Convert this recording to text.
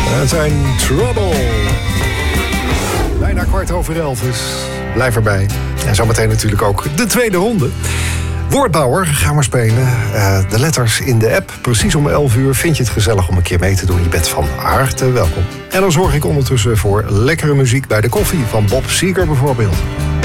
Dat zijn Trouble. Bijna 11:15, dus blijf erbij. En zometeen natuurlijk ook de tweede ronde. Woordbouwer gaan we spelen. De letters in de app. Precies om 11 uur. Vind je het gezellig om een keer mee te doen? Je bent van harte welkom. En dan zorg ik ondertussen voor lekkere muziek bij de koffie van Bob Seger bijvoorbeeld.